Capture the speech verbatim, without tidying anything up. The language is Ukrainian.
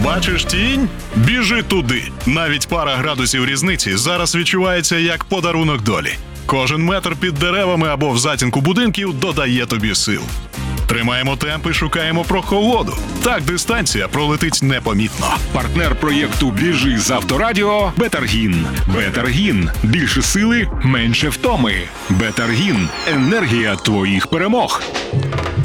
Бачиш тінь? Біжи туди. Навіть пара градусів різниці зараз відчувається як подарунок долі. Кожен метр під деревами або в затінку будинків додає тобі сил. Тримаємо темп і шукаємо прохолоду. Так дистанція пролетить непомітно. Партнер проєкту «Біжи» з Авторадіо – Бетаргін. Бетаргін. Більше сили, менше втоми. Бетаргін. Енергія твоїх перемог.